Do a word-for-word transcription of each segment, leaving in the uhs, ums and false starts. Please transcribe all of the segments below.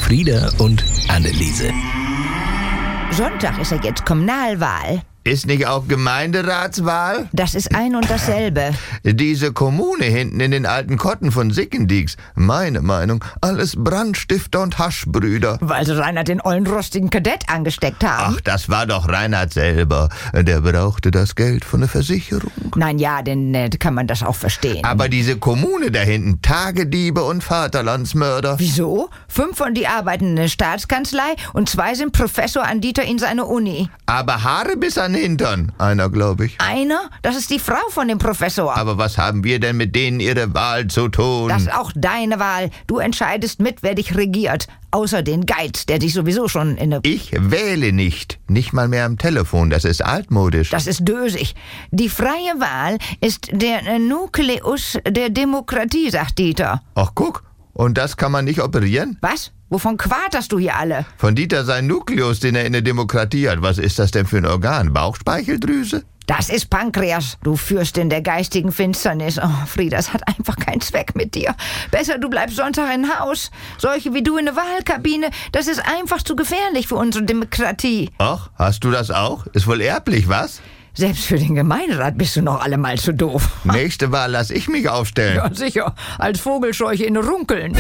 Frieda und Anneliese. Sonntag ist ja jetzt Kommunalwahl. Ist nicht auch Gemeinderatswahl? Das ist ein und dasselbe. Diese Kommune hinten in den alten Kotten von Sickendieks, meine Meinung, alles Brandstifter und Haschbrüder. Weil sie Reinhard den ollen rostigen Kadett angesteckt haben. Ach, das war doch Reinhard selber. Der brauchte das Geld von der Versicherung. Nein, ja, denn äh, kann man das auch verstehen. Aber diese Kommune da hinten, Tagediebe und Vaterlandsmörder. Wieso? Fünf von die arbeiten in der Staatskanzlei und zwei sind Professor an Dieter in seiner Uni. Aber Haare bis an Hintern, einer, glaube ich. Einer? Das ist die Frau von dem Professor. Aber was haben wir denn mit denen ihre Wahl zu tun? Das ist auch deine Wahl. Du entscheidest mit, wer dich regiert. Außer den Geiz, der dich sowieso schon in der... Ich wähle nicht. Nicht mal mehr am Telefon. Das ist altmodisch. Das ist dösig. Die freie Wahl ist der äh, Nukleus der Demokratie, sagt Dieter. Ach, guck. Und das kann man nicht operieren? Was? Wovon quaterst du hier alle? Von Dieter sein Nukleus, den er in der Demokratie hat. Was ist das denn für ein Organ? Bauchspeicheldrüse? Das ist Pankreas, du Fürstin der geistigen Finsternis. Oh, Frieda, es hat einfach keinen Zweck mit dir. Besser, du bleibst Sonntag in Haus. Solche wie du in der Wahlkabine, das ist einfach zu gefährlich für unsere Demokratie. Ach, hast du das auch? Ist wohl erblich, was? Selbst für den Gemeinderat bist du noch allemal zu doof. Nächste Wahl lass ich mich aufstellen. Ja, sicher. Als Vogelscheuche in Runkeln.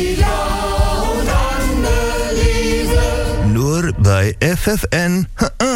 Nur bei F F N